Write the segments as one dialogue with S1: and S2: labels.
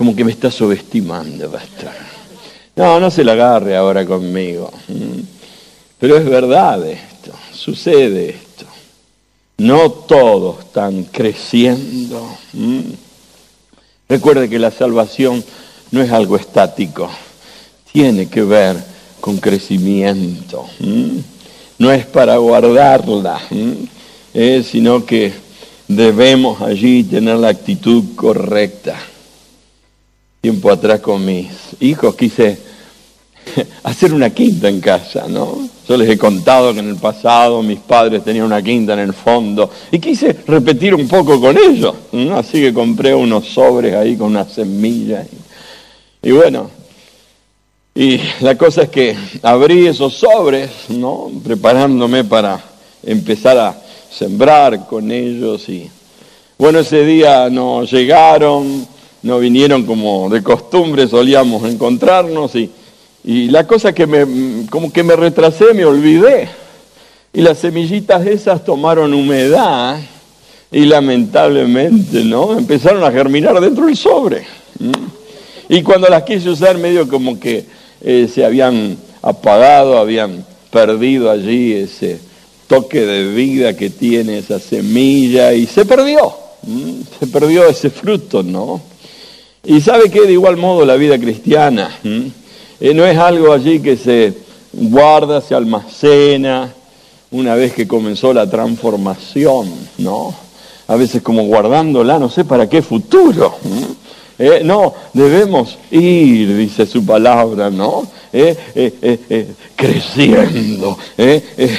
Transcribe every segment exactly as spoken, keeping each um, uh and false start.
S1: como que me está subestimando, pastor. No, no se la agarre ahora conmigo. Pero es verdad esto, sucede esto. No todos están creciendo. Recuerde que la salvación no es algo estático, tiene que ver con crecimiento. No es para guardarla, eh, sino que debemos allí tener la actitud correcta. Tiempo atrás con mis hijos quise hacer una quinta en casa, ¿no? Yo les he contado que en el pasado mis padres tenían una quinta en el fondo y quise repetir un poco con ellos, ¿no? Así que compré unos sobres ahí con unas semillas y, y bueno, y la cosa es que abrí esos sobres, ¿no? Preparándome para empezar a sembrar con ellos y bueno, ese día no llegaron, no vinieron como de costumbre, solíamos encontrarnos y Y la cosa que me, como que me retrasé, me olvidé. Y las semillitas esas tomaron humedad y lamentablemente, ¿no? Empezaron a germinar dentro del sobre. Y cuando las quise usar, medio como que eh, se habían apagado, habían perdido allí ese toque de vida que tiene esa semilla y se perdió. Se perdió ese fruto, ¿no? Y ¿sabe qué? De igual modo la vida cristiana, ¿m? Eh, no es algo allí que se guarda, se almacena una vez que comenzó la transformación, ¿no? A veces como guardándola, no sé para qué futuro. Eh, no, debemos ir, dice su palabra, ¿no? Eh, eh, eh, eh, creciendo. Eh, eh.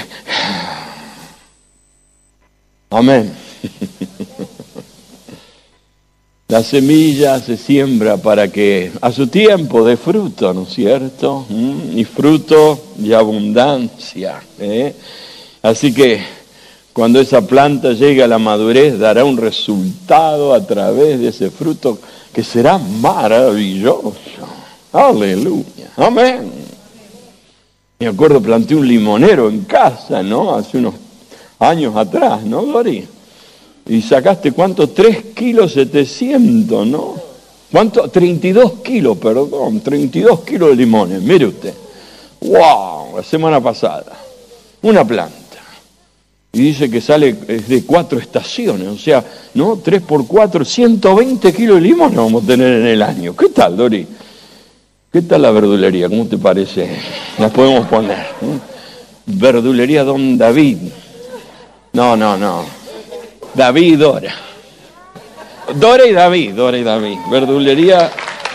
S1: Amén. La semilla se siembra para que a su tiempo dé fruto, ¿no es cierto? ¿Mm? Y fruto de abundancia. ¿eh? Así que cuando esa planta llegue a la madurez, dará un resultado a través de ese fruto que será maravilloso. Aleluya. Amén. Me acuerdo, planté un limonero en casa, ¿no? Hace unos años atrás, ¿no, Dori? Y sacaste, ¿cuánto? tres kilos setecientos, ¿no? ¿Cuánto? treinta y dos kilos, perdón, treinta y dos kilos de limones, mire usted. ¡Wow! La semana pasada, una planta. Y dice que sale de cuatro estaciones, o sea, ¿no? tres por cuatro, ciento veinte kilos de limones vamos a tener en el año. ¿Qué tal, Dori? ¿Qué tal la verdulería? ¿Cómo te parece? Las podemos poner. ¿no? Verdulería Don David. No, no, no. David y Dora. Dora y David, Dora y David. Verdulería.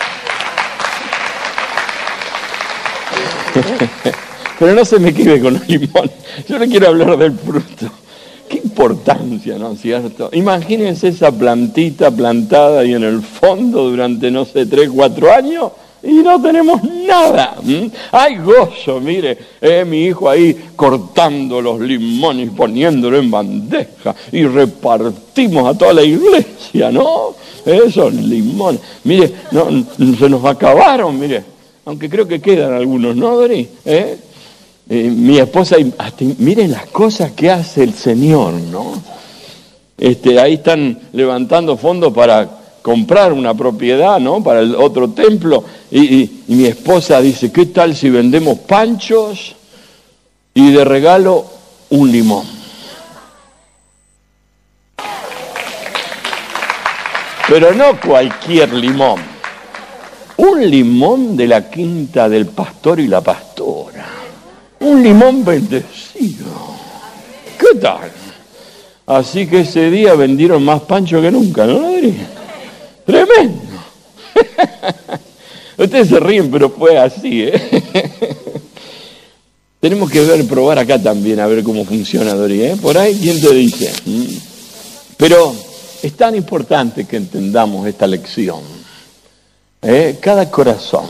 S1: Pero no se me quede con los limones. Yo le quiero hablar del fruto. Qué importancia, ¿no es cierto? Imagínense esa plantita plantada ahí en el fondo durante, no sé, tres, cuatro años. Y no tenemos nada. ¿Mm? Hay gozo, mire, eh, mi hijo ahí cortando los limones y poniéndolo en bandeja y repartimos a toda la iglesia, ¿no? Esos limones. Mire, no, se nos acabaron, mire. Aunque creo que quedan algunos, ¿no, Dori? ¿Eh? Eh, mi esposa, hasta, miren las cosas que hace el Señor, ¿no? Este, ahí están levantando fondos para comprar una propiedad, ¿no? Para el otro templo. Y, y, y mi esposa dice, ¿qué tal si vendemos panchos y de regalo un limón? Pero no cualquier limón. Un limón de la quinta del pastor y la pastora. Un limón bendecido. ¿Qué tal? Así que ese día vendieron más panchos que nunca, ¿no lo diría? Tremendo. Ustedes se ríen, pero fue así, ¿eh? Tenemos que ver, probar acá también, a ver cómo funciona, Dori, ¿eh? Por ahí, ¿quién te dice? ¿Mm? Pero es tan importante que entendamos esta lección. ¿eh? Cada corazón,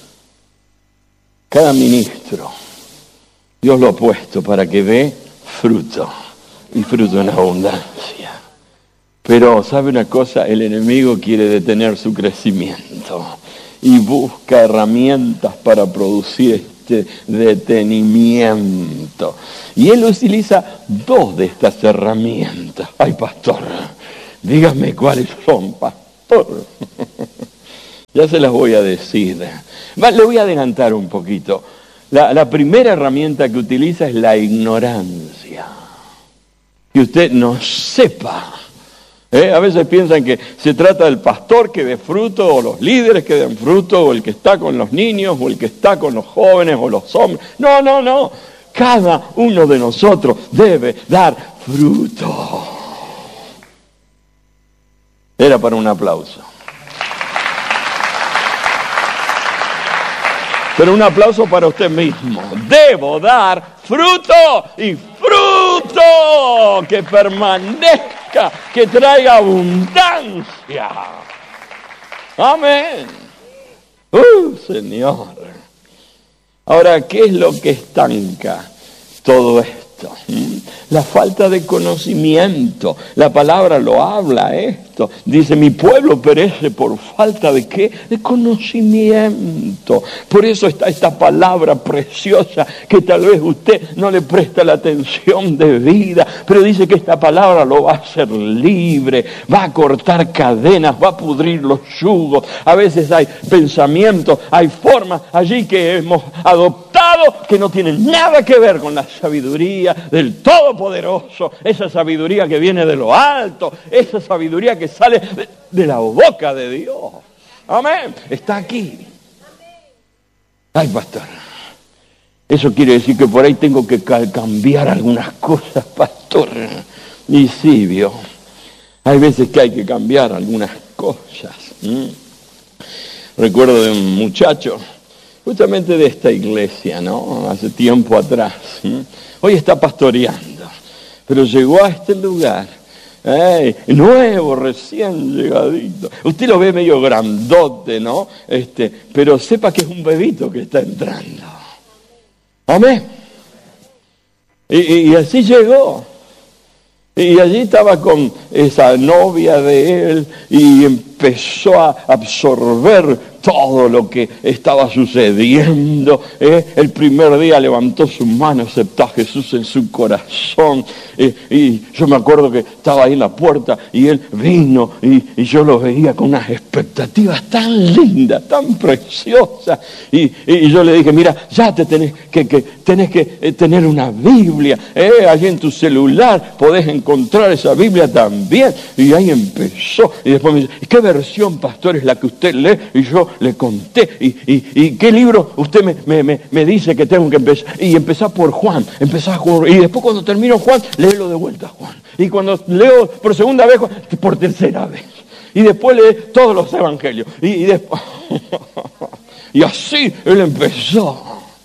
S1: cada ministro, Dios lo ha puesto para que dé fruto, y fruto en abundancia. Pero, ¿sabe una cosa? El enemigo quiere detener su crecimiento y busca herramientas para producir este detenimiento. Y él utiliza dos de estas herramientas. Ay, pastor, dígame cuáles son, pastor. Ya se las voy a decir. Va, le voy a adelantar un poquito. La, la primera herramienta que utiliza es la ignorancia. Que usted no sepa. ¿Eh? A veces piensan que se trata del pastor que dé fruto, o los líderes que den fruto, o el que está con los niños, o el que está con los jóvenes, o los hombres. No, no, no. Cada uno de nosotros debe dar fruto. Era para un aplauso. Pero un aplauso para usted mismo. Debo dar fruto y fruto que permanezca, que traiga abundancia. Amén. Uh, Señor. Ahora, ¿qué es lo que estanca todo esto? ¿Mm? La falta de conocimiento. La palabra lo habla esto. Dice, mi pueblo perece por falta de ¿qué? De conocimiento. Por eso está esta palabra preciosa que tal vez usted no le presta la atención debida, pero dice que esta palabra lo va a hacer libre, va a cortar cadenas, va a pudrir los yugos. A veces hay pensamientos, hay formas allí que hemos adoptado que no tienen nada que ver con la sabiduría del Todopoderoso, esa sabiduría que viene de lo alto, esa sabiduría que sale de, de la boca de Dios. Amén. Está aquí. Ay, pastor. Eso quiere decir que por ahí tengo que cambiar algunas cosas, pastor. Y sí, vio. Hay veces que hay que cambiar algunas cosas. ¿Mm? Recuerdo de un muchacho, justamente de esta iglesia, ¿no? Hace tiempo atrás. ¿Mm? Hoy está pastoreando, pero llegó a este lugar, ¡eh! Nuevo, recién llegadito. Usted lo ve medio grandote, ¿no? Este, pero sepa que es un bebito que está entrando. Amén. Y, y, y así llegó. Y allí estaba con esa novia de él y empezó a absorber todo lo que estaba sucediendo. ¿eh? El primer día levantó su mano, aceptó a Jesús en su corazón. Eh, y yo me acuerdo que estaba ahí en la puerta y él vino y, y yo lo veía con unas expectativas tan lindas, tan preciosas. Y, y, y yo le dije, mira, ya te tenés que, que, tenés que eh, tener una Biblia. ¿eh? Allí en tu celular podés encontrar esa Biblia también. Y ahí empezó. Y después me dice, ¿qué versión, pastor, es la que usted lee? Y yo le conté, y, y, y qué libro usted me, me, me, me dice que tengo que empezar, y empezar por Juan, empezar por, y después cuando termino Juan, léelo de vuelta Juan, y cuando leo por segunda vez, por tercera vez, y después lee todos los evangelios, y, y después, y así él empezó.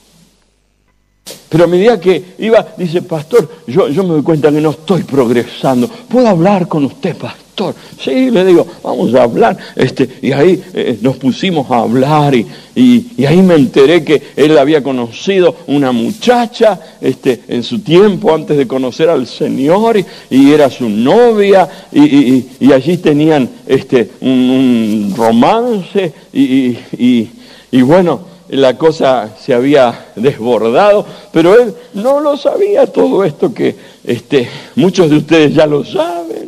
S1: Pero a medida que iba, dice, pastor, yo, yo me doy cuenta que no estoy progresando, ¿puedo hablar con usted, pastor? Sí, le digo, vamos a hablar. Este, y ahí eh, nos pusimos a hablar y, y, y ahí me enteré que él había conocido una muchacha este, en su tiempo antes de conocer al Señor y, y era su novia y, y, y allí tenían este, un, un romance y, y, y, y bueno, la cosa se había desbordado, pero él no lo sabía todo esto que este, muchos de ustedes ya lo saben.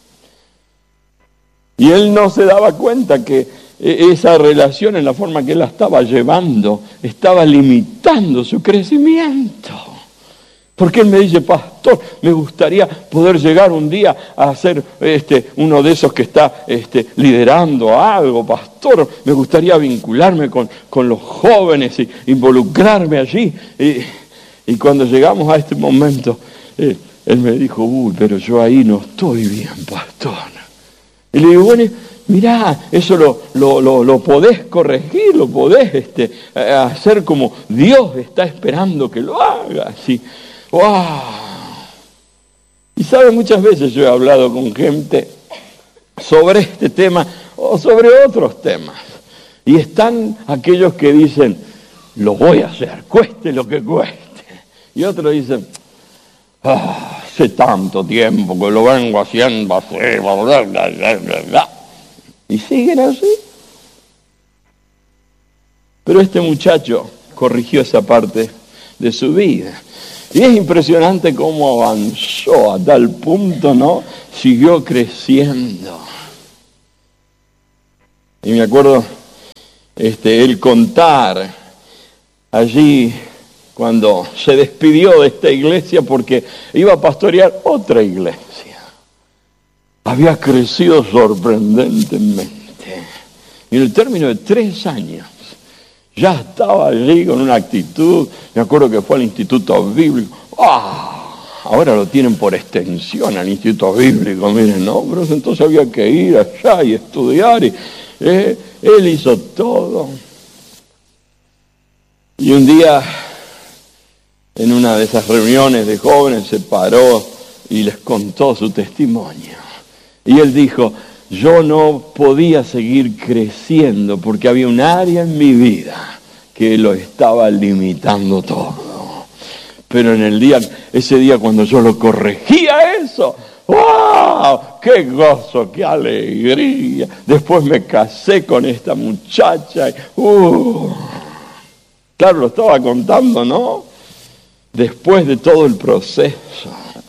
S1: Y él no se daba cuenta que esa relación, en la forma que él la estaba llevando, estaba limitando su crecimiento. Porque él me dice, pastor, me gustaría poder llegar un día a ser este, uno de esos que está este, liderando algo, pastor. Me gustaría vincularme con, con los jóvenes y involucrarme allí. Y, y cuando llegamos a este momento, eh, él me dijo, uy, pero yo ahí no estoy bien, pastor. Y le digo, bueno, mirá, eso lo, lo, lo, lo podés corregir, lo podés este, hacer como Dios está esperando que lo hagas. Y, ¡wow! Y sabe, muchas veces yo he hablado con gente sobre este tema o sobre otros temas. Y están aquellos que dicen, lo voy a hacer, cueste lo que cueste. Y otros dicen, ah, hace tanto tiempo que lo vengo haciendo así, bla, bla, bla, bla, bla. Y siguen así. Pero este muchacho corrigió esa parte de su vida. Y es impresionante cómo avanzó a tal punto, ¿no? Siguió creciendo. Y me acuerdo este, el contar allí cuando se despidió de esta iglesia porque iba a pastorear otra iglesia. Había crecido sorprendentemente. Y en el término de tres años ya estaba allí con una actitud. Me acuerdo que fue al Instituto Bíblico. ¡Ah! Ahora lo tienen por extensión al Instituto Bíblico, miren, ¿no? Pero entonces había que ir allá y estudiar. Y, eh, él hizo todo. Y un día, en una de esas reuniones de jóvenes, se paró y les contó su testimonio. Y él dijo, yo no podía seguir creciendo porque había un área en mi vida que lo estaba limitando todo. Pero en el día, ese día cuando yo lo corregía eso, ¡wow! ¡Qué gozo, qué alegría! Después me casé con esta muchacha. Y, uh, claro, lo estaba contando, ¿no? Después de todo el proceso.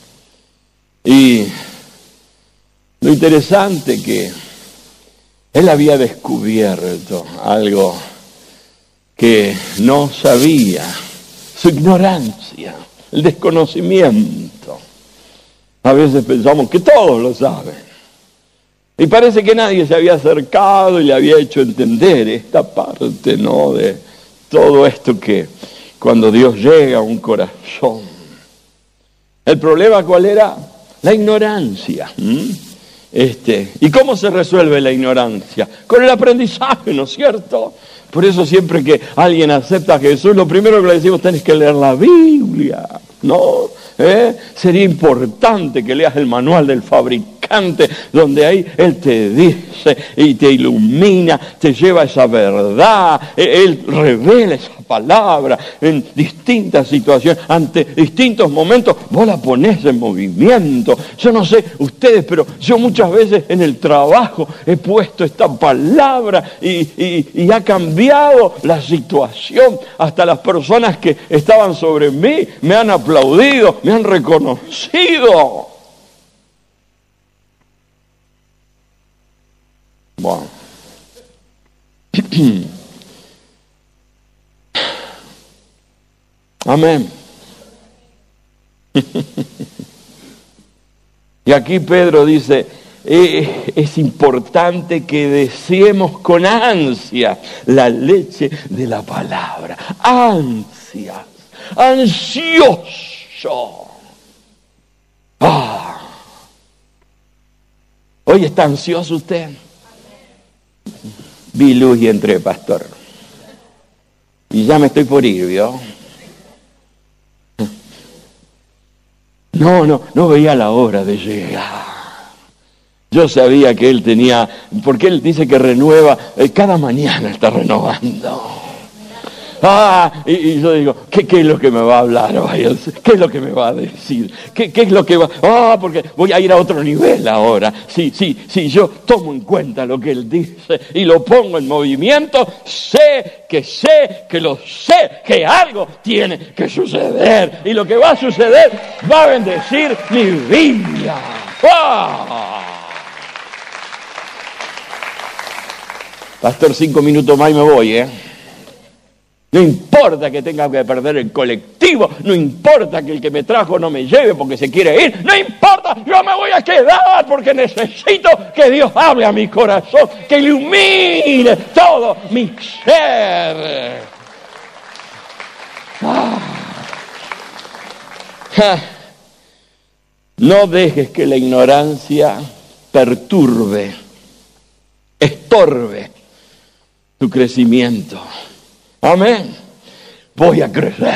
S1: Y lo interesante que él había descubierto algo que no sabía, su ignorancia, el desconocimiento. A veces pensamos que todos lo saben. Y parece que nadie se había acercado y le había hecho entender esta parte, ¿no? De todo esto que cuando Dios llega a un corazón. ¿El problema cuál era? La ignorancia. ¿Mm? Este, ¿Y cómo se resuelve la ignorancia? Con el aprendizaje, ¿no es cierto? Por eso siempre que alguien acepta a Jesús, lo primero que le decimos, tenés que leer la Biblia, ¿no? ¿Eh? Sería importante que leas el manual del fabricante, donde ahí Él te dice y te ilumina, te lleva esa verdad, Él revela esa palabra en distintas situaciones, ante distintos momentos, vos la ponés en movimiento. Yo no sé ustedes, pero yo muchas veces en el trabajo he puesto esta palabra y, y, y ha cambiado la situación. Hasta las personas que estaban sobre mí me han aplaudido, me han reconocido. Bueno. Amén. Y aquí Pedro dice, eh, es importante que deseemos con ansia la leche de la palabra. Ansias, ansioso. Ah. Hoy está ansioso usted. Vi luz y entré, pastor. Y ya me estoy por ir, ¿vio? No, no, no veía la hora de llegar. Yo sabía que él tenía, porque él dice que renueva, eh, cada mañana está renovando. Ah, y, y yo digo, ¿qué, ¿qué es lo que me va a hablar hoy? ¿Qué es lo que me va a decir? ¿Qué, qué es lo que va? Ah, porque voy a ir a otro nivel ahora. Sí, sí, sí, yo tomo en cuenta lo que él dice y lo pongo en movimiento, sé que sé, que lo sé, que algo tiene que suceder. Y lo que va a suceder va a bendecir mi vida. ¡Ah! Pastor, cinco minutos más y me voy, ¿eh? No importa que tenga que perder el colectivo, no importa que el que me trajo no me lleve porque se quiere ir, no importa, yo me voy a quedar porque necesito que Dios hable a mi corazón, que ilumine todo mi ser. Ah. Ah. No dejes que la ignorancia perturbe, estorbe tu crecimiento. Amén. Voy a crecer.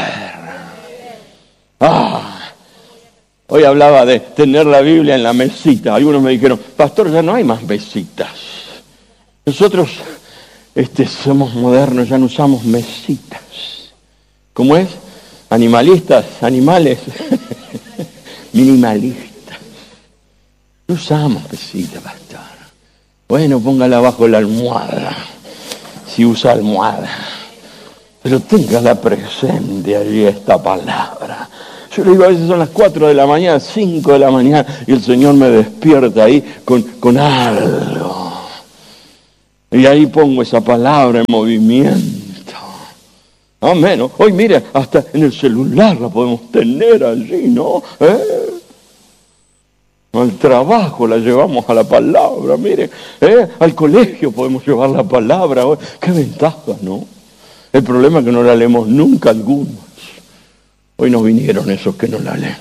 S1: Ah, hoy hablaba de tener la Biblia en la mesita. Algunos me dijeron, pastor, ya no hay más mesitas. Nosotros este, somos modernos, ya no usamos mesitas. ¿Cómo es? Animalistas, animales, minimalistas. No usamos mesitas, pastor. Bueno, póngala bajo la almohada, si usa almohada. Pero téngala presente allí esta palabra. Yo le digo, a veces son las cuatro de la mañana, cinco de la mañana, y el Señor me despierta ahí con, con algo. Y ahí pongo esa palabra en movimiento. Amén. Hoy mire, hasta en el celular la podemos tener allí, ¿no? ¿Eh? Al trabajo la llevamos a la palabra, mire. ¿Eh? Al colegio podemos llevar la palabra. Qué ventaja, ¿no? El problema es que no la leemos nunca algunos. Hoy nos vinieron esos que no la leen.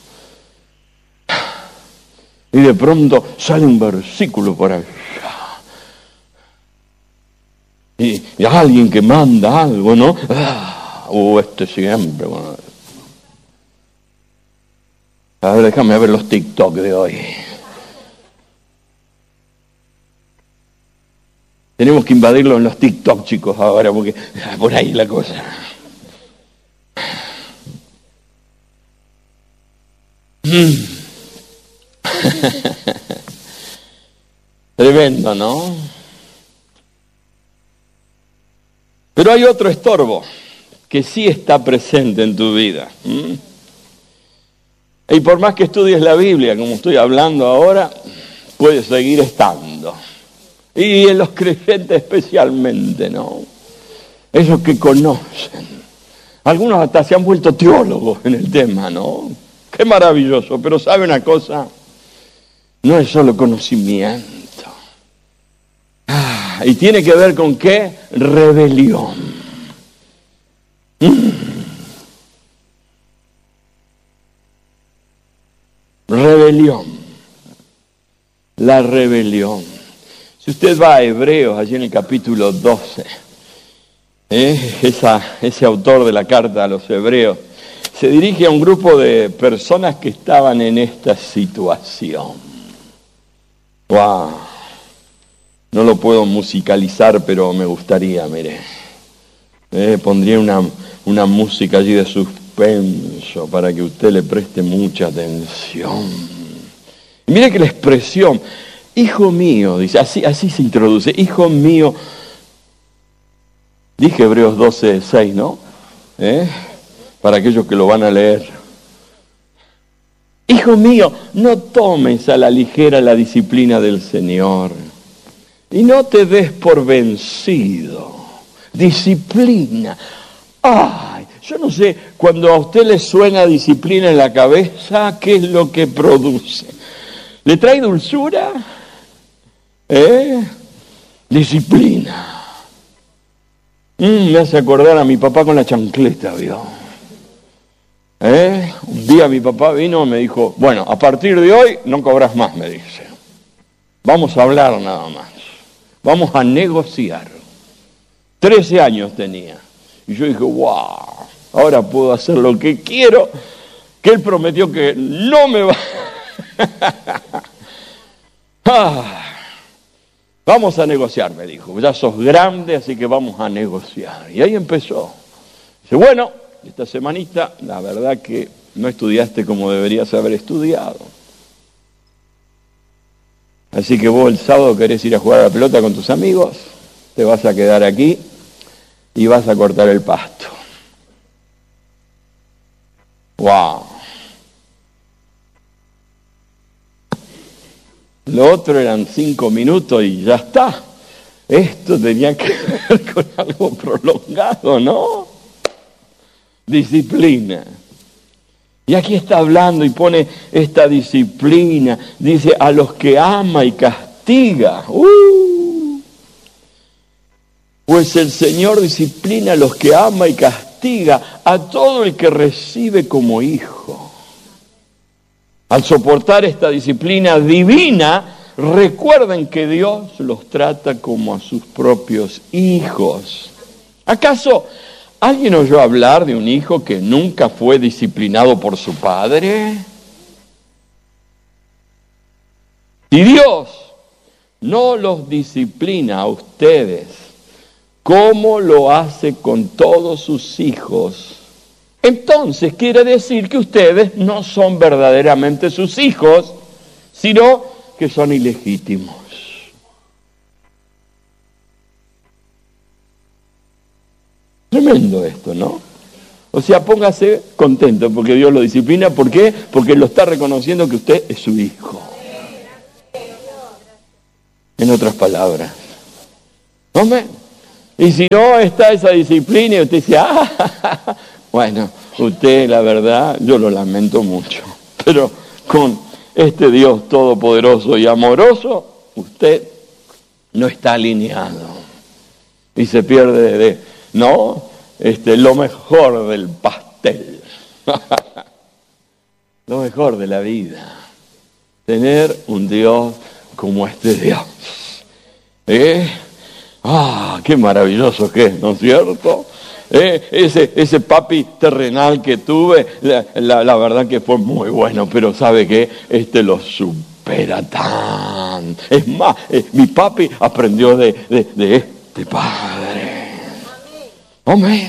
S1: Y de pronto sale un versículo por allá. Y, y alguien que manda algo, ¿no? Ah, uh, este siempre. Bueno. A ver, déjame ver los TikTok de hoy. Tenemos que invadirlo en los TikTok, chicos, ahora, porque ah, por ahí la cosa. Mm. Tremendo, ¿no? Pero hay otro estorbo que sí está presente en tu vida. ¿Mm? Y por más que estudies la Biblia, como estoy hablando ahora, puede seguir estando. Y en los creyentes especialmente, ¿no? Esos que conocen. Algunos hasta se han vuelto teólogos en el tema, ¿no? Qué maravilloso, pero ¿sabe una cosa? No es solo conocimiento. Ah, y tiene que ver con qué? Rebelión. Mm. Rebelión. La rebelión. Si usted va a Hebreos, allí en el capítulo doce, ¿eh? Esa, ese autor de la carta a los Hebreos, se dirige a un grupo de personas que estaban en esta situación. ¡Wow! No lo puedo musicalizar, pero me gustaría, mire. Eh, pondría una, una música allí de suspenso para que usted le preste mucha atención. Y mire que la expresión, hijo mío, dice, así, así se introduce, hijo mío. Dije Hebreos doce, seis, ¿no? ¿Eh? Para aquellos que lo van a leer. Hijo mío, no tomes a la ligera la disciplina del Señor y no te des por vencido. Disciplina. Ay, yo no sé, cuando a usted le suena disciplina en la cabeza, ¿qué es lo que produce? ¿Le trae dulzura? ¿Eh? Disciplina. Mm, me hace acordar a mi papá con la chancleta, ¿vio? ¿Eh? Un día mi papá vino y me dijo, bueno, a partir de hoy no cobras más, me dice. Vamos a hablar nada más. Vamos a negociar. Trece años tenía. Y yo dije, wow, ahora puedo hacer lo que quiero, que él prometió que no me va... ah, vamos a negociar, me dijo. Ya sos grande, así que vamos a negociar. Y ahí empezó. Dice, bueno, esta semanita, la verdad que no estudiaste como deberías haber estudiado. Así que vos el sábado querés ir a jugar a la pelota con tus amigos, te vas a quedar aquí y vas a cortar el pasto. ¡Wow! Lo otro eran cinco minutos y ya está. Esto tenía que ver con algo prolongado, ¿no? Disciplina. Y aquí está hablando y pone esta disciplina. Dice, a los que ama y castiga. ¡Uh! Pues el Señor disciplina a los que ama y castiga, a todo el que recibe como hijo. Al soportar esta disciplina divina, recuerden que Dios los trata como a sus propios hijos. ¿Acaso alguien oyó hablar de un hijo que nunca fue disciplinado por su padre? Si Dios no los disciplina a ustedes, ¿cómo lo hace con todos sus hijos? Entonces quiere decir que ustedes no son verdaderamente sus hijos, sino que son ilegítimos. Tremendo esto, ¿no? O sea, póngase contento porque Dios lo disciplina. ¿Por qué? Porque Él lo está reconociendo que usted es su hijo. En otras palabras, Amén. Y si no está esa disciplina y usted dice, ah, bueno, usted la verdad, yo lo lamento mucho, pero con este Dios todopoderoso y amoroso, usted no está alineado y se pierde de, no, este, lo mejor del pastel, lo mejor de la vida, tener un Dios como este Dios. ¿Eh? Ah, qué maravilloso que es, ¿no es cierto? Eh, ese, ese papi terrenal que tuve, la, la, la verdad que fue muy bueno, pero ¿sabe qué? Este lo supera tan. Es más, eh, mi papi aprendió de, de, de este padre. Amén.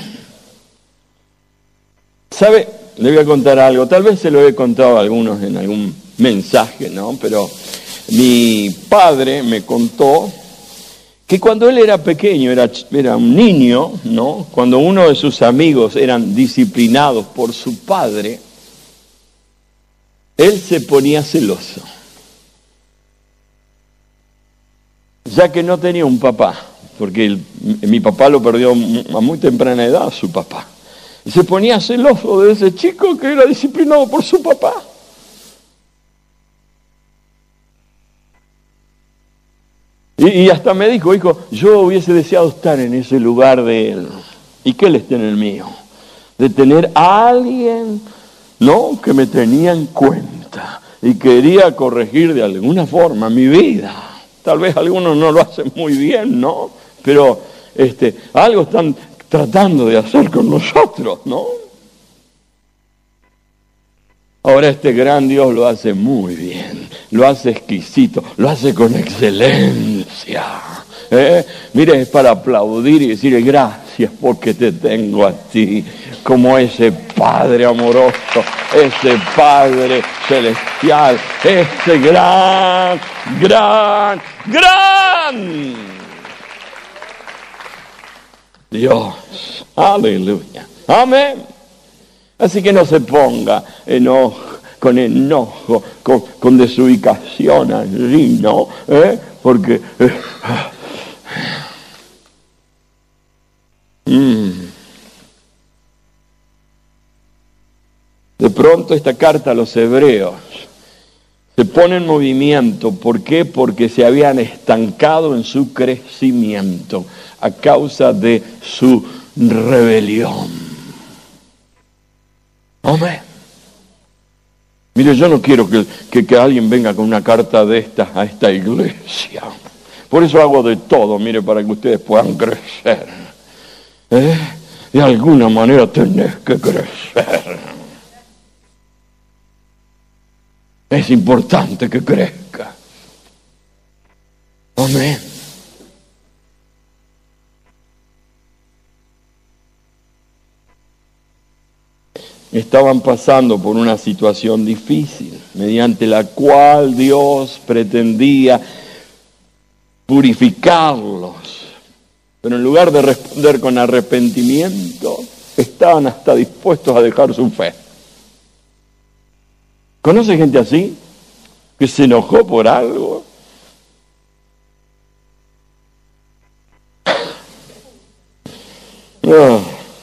S1: ¿Sabe? Le voy a contar algo, tal vez se lo he contado a algunos en algún mensaje, ¿no? Pero mi padre me contó que cuando él era pequeño, era, era un niño, ¿no? Cuando uno de sus amigos eran disciplinados por su padre, él se ponía celoso, ya que no tenía un papá, porque el, mi papá lo perdió a muy temprana edad, su papá. Y se ponía celoso de ese chico que era disciplinado por su papá. Y hasta me dijo, hijo, yo hubiese deseado estar en ese lugar de él. ¿Y qué él está en el mío? De tener a alguien, ¿no?, que me tenía en cuenta y quería corregir de alguna forma mi vida. Tal vez algunos no lo hacen muy bien, ¿no? Pero este, algo están tratando de hacer con nosotros, ¿no? Ahora este gran Dios lo hace muy bien, lo hace exquisito, lo hace con excelencia. ¿Eh? Mire, es para aplaudir y decirle gracias porque te tengo a ti, como ese Padre amoroso, ese Padre celestial, ese gran, gran, gran Dios. Aleluya. Amén. Así que no se ponga enojo, con enojo, con, con desubicación allí, ¿no? ¿Eh? Porque... Eh, mm. De pronto esta carta a los hebreos se pone en movimiento. ¿Por qué? Porque se habían estancado en su crecimiento a causa de su rebelión. Amén. Mire, yo no quiero que, que, que alguien venga con una carta de esta a esta iglesia. Por eso hago de todo, mire, para que ustedes puedan crecer. ¿Eh? De alguna manera tenés que crecer. Es importante que crezca. Amén. Estaban pasando por una situación difícil, mediante la cual Dios pretendía purificarlos. Pero en lugar de responder con arrepentimiento, estaban hasta dispuestos a dejar su fe. ¿Conoce gente así? Que se enojó por algo. Oh.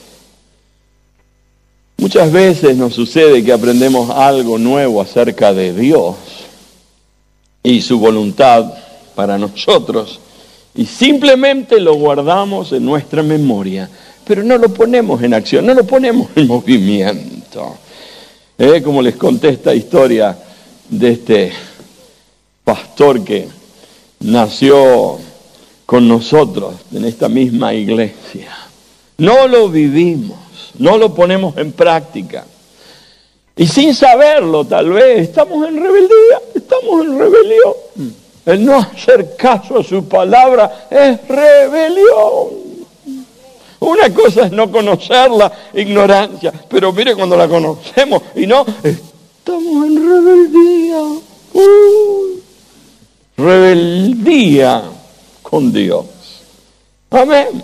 S1: Muchas veces nos sucede que aprendemos algo nuevo acerca de Dios y su voluntad para nosotros y simplemente lo guardamos en nuestra memoria, pero no lo ponemos en acción, no lo ponemos en movimiento. ¿Eh? Como les conté esta historia de este pastor que nació con nosotros en esta misma iglesia. No lo vivimos. No lo ponemos en práctica. Y sin saberlo, tal vez, estamos en rebeldía, estamos en rebelión. El no hacer caso a su palabra es rebelión. Una cosa es no conocerla, ignorancia, pero mire cuando la conocemos y no, estamos en rebeldía. Uh, rebeldía con Dios. Amén.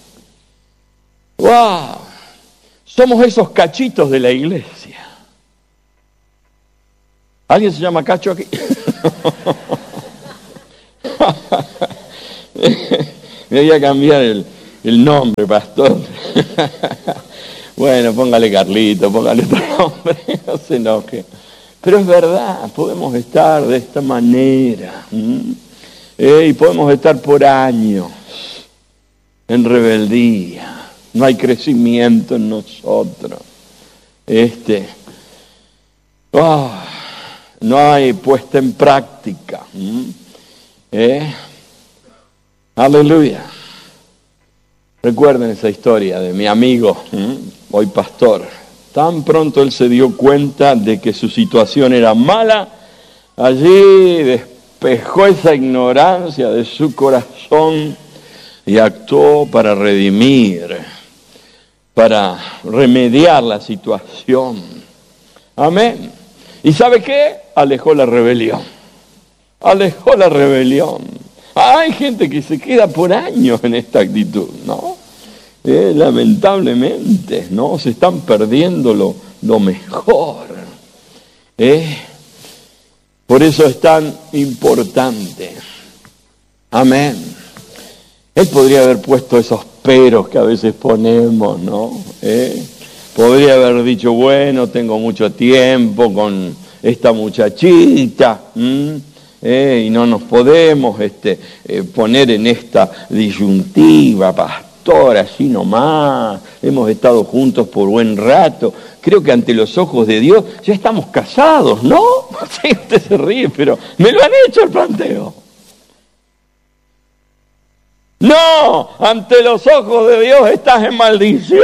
S1: Wow. Somos esos cachitos de la iglesia. ¿Alguien se llama Cacho aquí? Me voy a cambiar el, el nombre, pastor. Bueno, póngale Carlito, póngale otro nombre, no se enoje. Pero es verdad, podemos estar de esta manera. ¿Mm? Eh, y podemos estar por años en rebeldía. No hay crecimiento en nosotros. Este, oh, no hay puesta en práctica. ¿Mm? Eh, aleluya. Recuerden esa historia de mi amigo, ¿eh? Hoy pastor. Tan pronto él se dio cuenta de que su situación era mala, allí despejó esa ignorancia de su corazón y actuó para redimir, para remediar la situación. Amén. ¿Y sabe qué? Alejó la rebelión. Alejó la rebelión. Hay gente que se queda por años en esta actitud, ¿no? Eh, lamentablemente, ¿no? Se están perdiendo lo, lo mejor. ¿Eh? Por eso es tan importante. Amén. Él podría haber puesto esos peros que a veces ponemos, ¿no? ¿Eh? Podría haber dicho, bueno, tengo mucho tiempo con esta muchachita, ¿m? Eh, y no nos podemos este, eh, poner en esta disyuntiva, pastor, así nomás, hemos estado juntos por buen rato, creo que ante los ojos de Dios ya estamos casados, ¿no? Sí, usted se ríe, pero me lo han hecho el planteo. No, ante los ojos de Dios estás en maldición.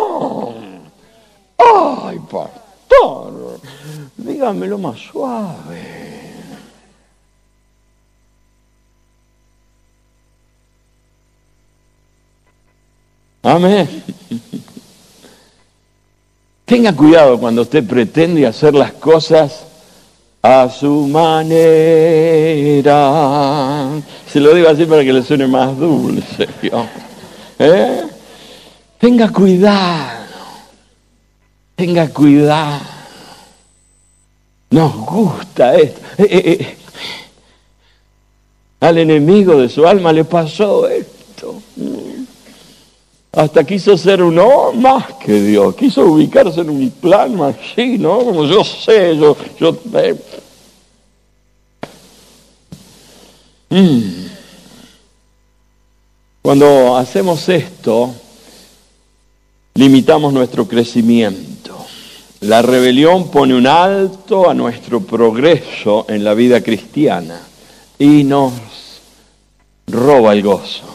S1: Ay, pastor, dígamelo más suave. Amén. Tenga cuidado cuando usted pretende hacer las cosas a su manera. Se lo digo así para que le suene más dulce. ¿Eh? Tenga cuidado. Tenga cuidado. Nos gusta esto. Eh, eh, eh. Al enemigo de su alma le pasó esto. Hasta quiso ser uno más que Dios, quiso ubicarse en un plan más así, ¿no? Como yo sé, yo... yo eh. mm. Cuando hacemos esto, limitamos nuestro crecimiento. La rebelión pone un alto a nuestro progreso en la vida cristiana y nos roba el gozo.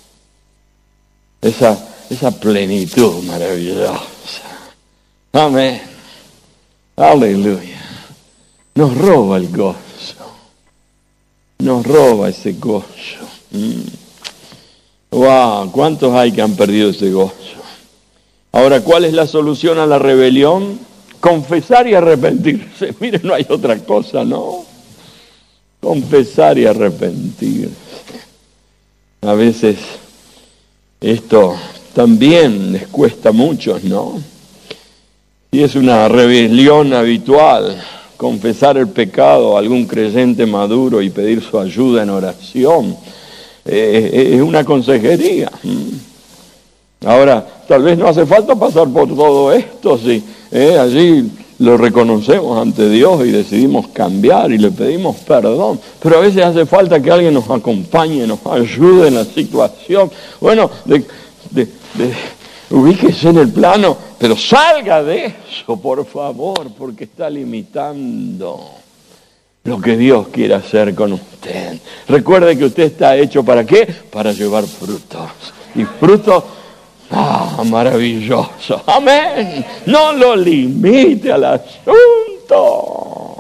S1: Esa... Esa plenitud maravillosa. Amén. Aleluya. Nos roba el gozo. Nos roba ese gozo. Mm. Wow, ¿cuántos hay que han perdido ese gozo? Ahora, ¿cuál es la solución a la rebelión? Confesar y arrepentirse. Miren, no hay otra cosa, ¿no? Confesar y arrepentirse. A veces esto también les cuesta a muchos, ¿no? Y es una rebelión habitual, confesar el pecado a algún creyente maduro y pedir su ayuda en oración. Eh, es una consejería. Ahora, tal vez no hace falta pasar por todo esto, sí. Eh, allí lo reconocemos ante Dios y decidimos cambiar y le pedimos perdón. Pero a veces hace falta que alguien nos acompañe, nos ayude en la situación. Bueno, de... de, de ubíquese en el plano, pero salga de eso, por favor, porque está limitando lo que Dios quiere hacer con usted. Recuerde que usted está hecho ¿para qué? Para llevar frutos. Y frutos, ah, maravillosos. Amén. No lo limite al asunto.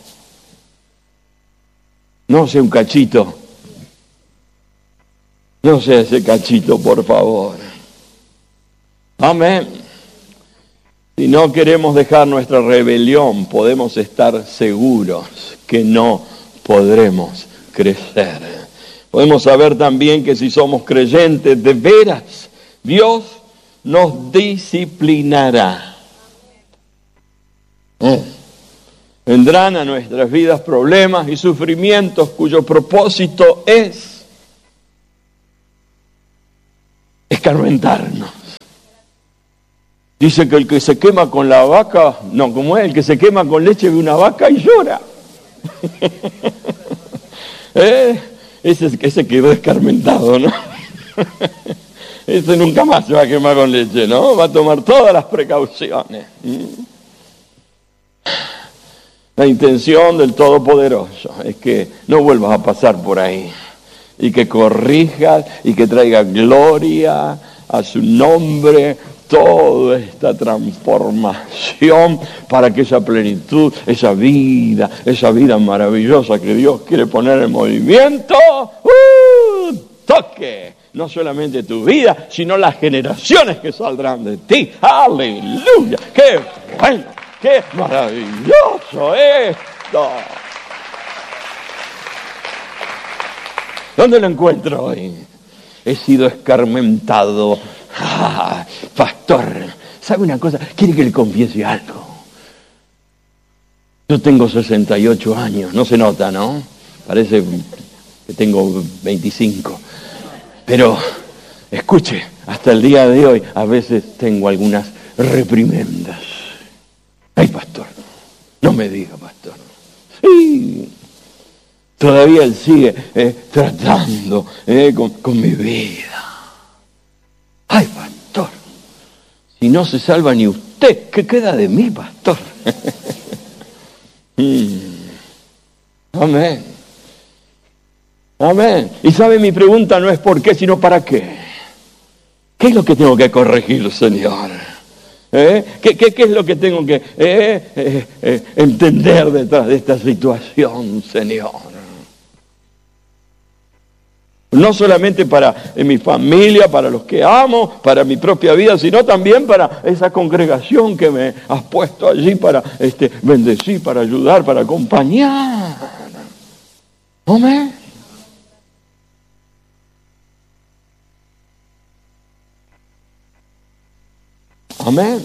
S1: No sea un cachito. No sea ese cachito, por favor. Amén. Si no queremos dejar nuestra rebelión, podemos estar seguros que no podremos crecer. Podemos saber también que si somos creyentes de veras, Dios nos disciplinará. ¿Eh? Vendrán a nuestras vidas problemas y sufrimientos cuyo propósito es escarmentarnos. Dice que el que se quema con la vaca, no, como es, el que se quema con leche de una vaca y llora. ¿Eh? Ese, ese quedó escarmentado, ¿no? Ese nunca más se va a quemar con leche, ¿no? Va a tomar todas las precauciones. La intención del Todopoderoso es que no vuelvas a pasar por ahí y que corrijas y que traiga gloria a su nombre, toda esta transformación para que esa plenitud, esa vida, esa vida maravillosa que Dios quiere poner en movimiento, ¡uh! toque no solamente tu vida, sino las generaciones que saldrán de ti. ¡Aleluya! ¡Qué bueno! ¡Qué maravilloso esto! ¿Dónde lo encuentro hoy? He sido escarmentado. Ah, pastor, ¿sabe una cosa? ¿Quiere que le confiese algo? Yo tengo sesenta y ocho años, no se nota, ¿no? Parece que tengo veinticinco. Pero, escuche, hasta el día de hoy a veces tengo algunas reprimendas. Ay, pastor, no me diga, pastor. Sí, todavía él sigue eh, tratando eh, con, con mi vida. Ay, pastor, si no se salva ni usted, ¿qué queda de mí, pastor? mm. Amén. Amén. Y sabe, mi pregunta no es por qué, sino para qué. ¿Qué es lo que tengo que corregir, Señor? ¿Eh? ¿Qué, qué, ¿Qué es lo que tengo que eh, eh, eh, entender detrás de esta situación, Señor? No solamente para eh, mi familia, para los que amo, para mi propia vida, sino también para esa congregación que me has puesto allí para este, bendecir, para ayudar, para acompañar. Amén. Amén.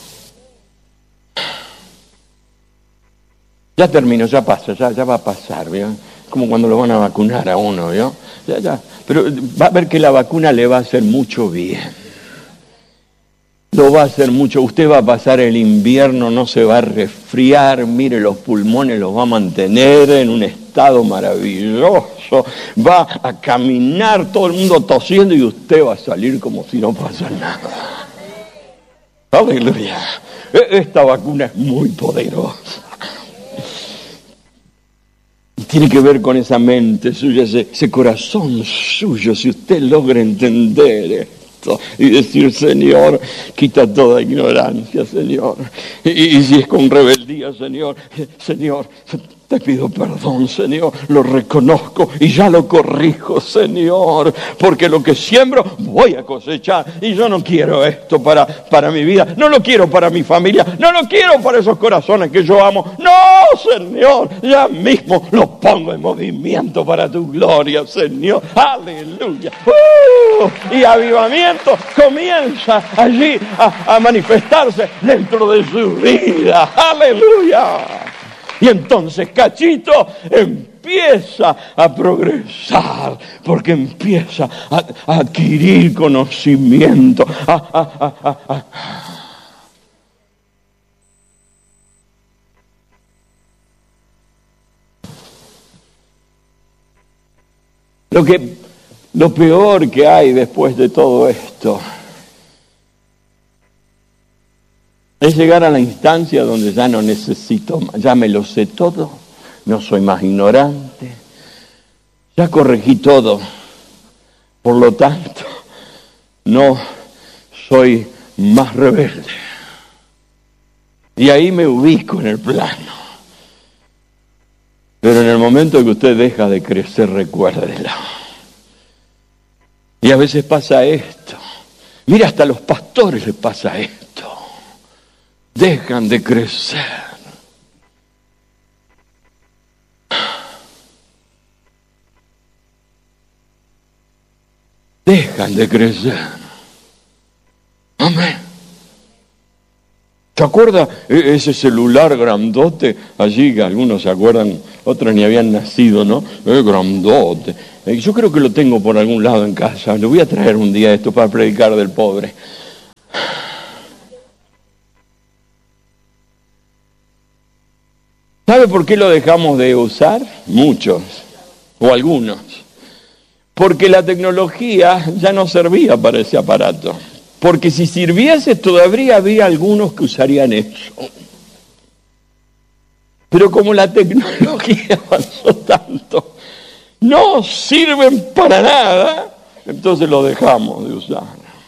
S1: Ya termino, ya pasa, ya, ya va a pasar, ¿vio? Como cuando lo van a vacunar a uno, ¿vio? Ya, ya. Pero va a ver que la vacuna le va a hacer mucho bien. Lo va a hacer mucho. Usted va a pasar el invierno, no se va a resfriar, mire, los pulmones los va a mantener en un estado maravilloso. Va a caminar todo el mundo tosiendo y usted va a salir como si no pasa nada. Aleluya. Esta vacuna es muy poderosa. Y tiene que ver con esa mente suya, ese, ese corazón suyo, si usted logra entender esto y decir, Señor, quita toda ignorancia, Señor. Y, y si es con rebeldía, Señor, Señor, te pido perdón, Señor, lo reconozco y ya lo corrijo, Señor, porque lo que siembro voy a cosechar y yo no quiero esto para, para mi vida, no lo quiero para mi familia, no lo quiero para esos corazones que yo amo, no, Señor, ya mismo lo pongo en movimiento para tu gloria, Señor, aleluya. Uh, y avivamiento comienza allí a, a manifestarse dentro de su vida, aleluya. Y entonces Cachito empieza a progresar, porque empieza a, a adquirir conocimiento. A, a, a, a, a. Lo que, lo peor que hay después de todo esto es llegar a la instancia donde ya no necesito más, ya me lo sé todo, no soy más ignorante, ya corregí todo, por lo tanto, no soy más rebelde. Y ahí me ubico en el plano. Pero en el momento que usted deja de crecer, recuérdelo. Y a veces pasa esto. Mira, hasta a los pastores les pasa esto. Dejan de crecer. Dejan de crecer. Amén. ¿Se acuerda ese celular grandote allí, que algunos se acuerdan, otros ni habían nacido, ¿no? Eh, grandote. Eh, yo creo que lo tengo por algún lado en casa. Le voy a traer un día esto para predicar del pobre. ¿Sabe por qué lo dejamos de usar? Muchos, o algunos. Porque la tecnología ya no servía para ese aparato. Porque si sirviese, todavía habría algunos que usarían eso. Pero como la tecnología avanzó tanto, no sirven para nada, entonces lo dejamos de usar.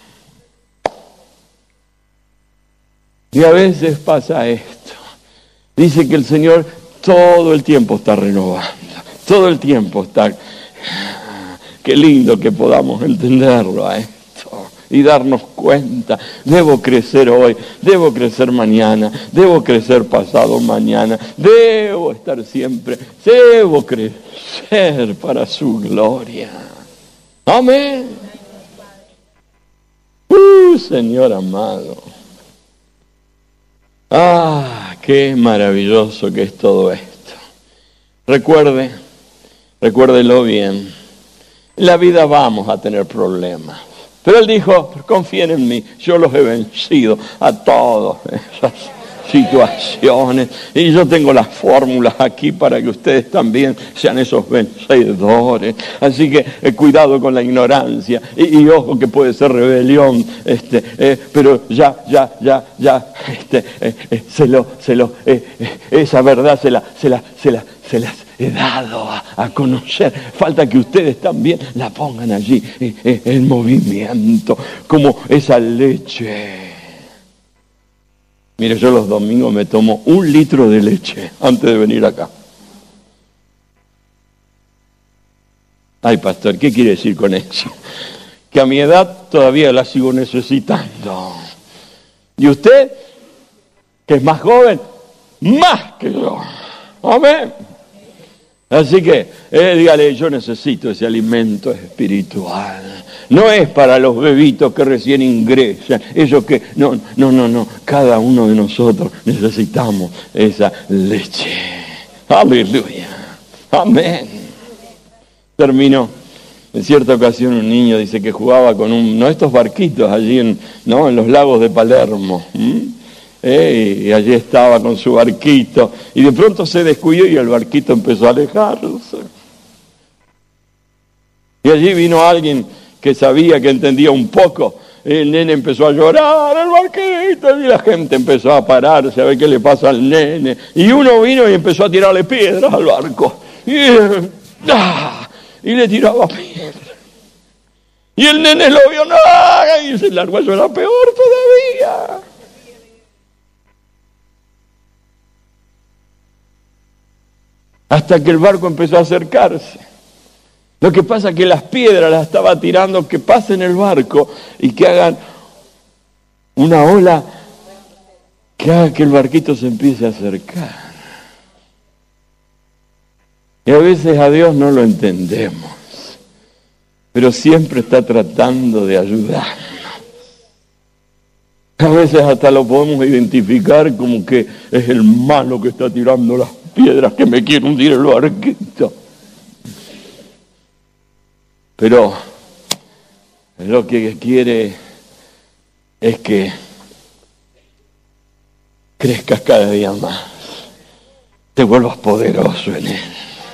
S1: Y a veces pasa esto. Dice que el Señor todo el tiempo está renovando, todo el tiempo está... Qué lindo que podamos entenderlo a esto y darnos cuenta. Debo crecer hoy, debo crecer mañana, debo crecer pasado mañana, debo estar siempre, debo crecer para su gloria. Amén. Uh, Señor amado. Ah, qué maravilloso que es todo esto. Recuerde, recuérdelo bien. En la vida vamos a tener problemas. Pero Él dijo, confíen en mí, yo los he vencido a todas esas situaciones. Y yo tengo las fórmulas aquí para que ustedes también sean esos vencedores. Así que eh, cuidado con la ignorancia. Y, y ojo que puede ser rebelión. Este, eh, pero ya, ya, ya, ya, este, eh, eh, se lo, se lo, eh, eh, esa verdad se la, se la, se la, se las he dado a, a conocer. Falta que ustedes también la pongan allí eh, eh, en movimiento, como esa leche. Mire, yo los domingos me tomo un litro de leche antes de venir acá. Ay, pastor, ¿qué quiere decir con eso? Que a mi edad todavía la sigo necesitando. Y usted, que es más joven, más que yo. Amén. Así que, eh, dígale, yo necesito ese alimento espiritual. No es para los bebitos que recién ingresan, ellos que, no, no, no, no, cada uno de nosotros necesitamos esa leche. Aleluya. Amén. Terminó. En cierta ocasión un niño dice que jugaba con un, no estos barquitos allí en, no, en los lagos de Palermo. ¿Mm? Eh, y allí estaba con su barquito y de pronto se descuidó y el barquito empezó a alejarse. Y allí vino alguien que sabía, que entendía un poco. El nene empezó a llorar, el barquito, y la gente empezó a pararse a ver qué le pasa al nene. Y uno vino y empezó a tirarle piedras al barco. Y, ¡ah! y le tiraba piedras. Y el nene lo vio, ¡no! Y se largó, eso era peor todavía. Hasta que el barco empezó a acercarse. Lo que pasa es que las piedras las estaba tirando, que pasen el barco y que hagan una ola que haga que el barquito se empiece a acercar. Y a veces a Dios no lo entendemos, pero siempre está tratando de ayudarnos. A veces hasta lo podemos identificar como que es el malo que está tirando las piedras que me quiere hundir el barquito. Pero lo que quiere es que crezcas cada día más, te vuelvas poderoso en Él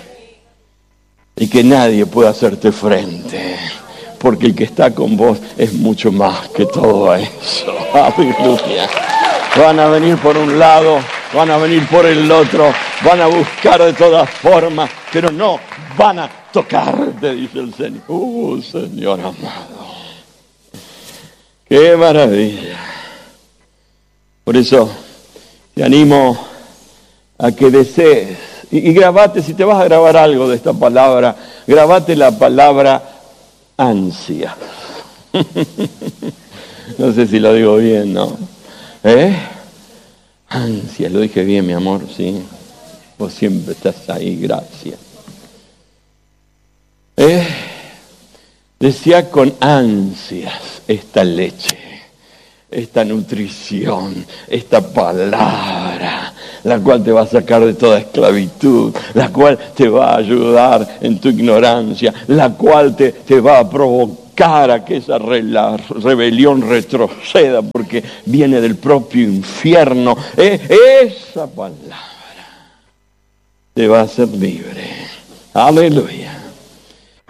S1: y que nadie pueda hacerte frente, porque el que está con vos es mucho más que todo eso. Aleluya. Van a venir por un lado, van a venir por el otro, van a buscar de todas formas, pero no van a tocarte, dice el Señor. ¡Uh, Señor amado! ¡Qué maravilla! Por eso te animo a que desees, y, y grabate, si te vas a grabar algo de esta palabra, grabate la palabra ansia. No sé si lo digo bien, ¿no? ¿Eh? Ansia, lo dije bien, mi amor, sí. Vos siempre estás ahí, gracias. Eh, decía con ansias esta leche, esta nutrición, esta palabra, la cual te va a sacar de toda esclavitud, la cual te va a ayudar en tu ignorancia, la cual te, te va a provocar a que esa re, la rebelión retroceda, porque viene del propio infierno. Eh, esa palabra te va a hacer libre. Aleluya.